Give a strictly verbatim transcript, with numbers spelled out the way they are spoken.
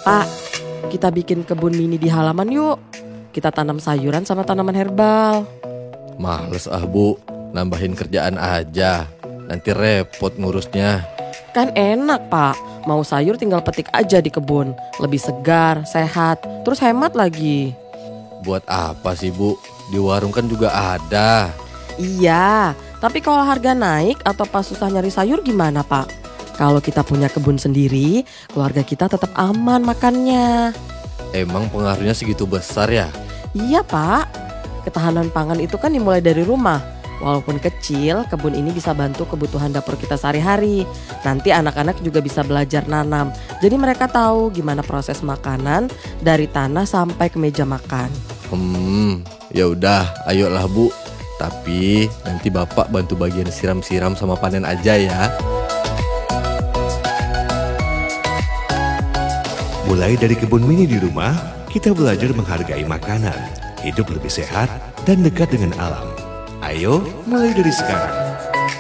Pak, kita bikin kebun mini di halaman yuk. Kita tanam sayuran sama tanaman herbal. Males ah Bu, nambahin kerjaan aja. Nanti repot ngurusnya. Kan enak Pak, mau sayur tinggal petik aja di kebun. Lebih segar, sehat, terus hemat lagi. Buat apa sih Bu? Di warung kan juga ada. Iya, tapi kalau harga naik atau pas susah nyari sayur gimana Pak? Kalau kita punya kebun sendiri, keluarga kita tetap aman makannya. Emang pengaruhnya segitu besar ya? Iya Pak, ketahanan pangan itu kan dimulai dari rumah. Walaupun kecil, kebun ini bisa bantu kebutuhan dapur kita sehari-hari. Nanti anak-anak juga bisa belajar nanam. Jadi mereka tahu gimana proses makanan dari tanah sampai ke meja makan. Hmm, ya udah, ayolah Bu. Tapi nanti Bapak bantu bagian siram-siram sama panen aja ya. Mulai dari kebun mini di rumah, kita belajar menghargai makanan, hidup lebih sehat, dan dekat dengan alam. Ayo, mulai dari sekarang.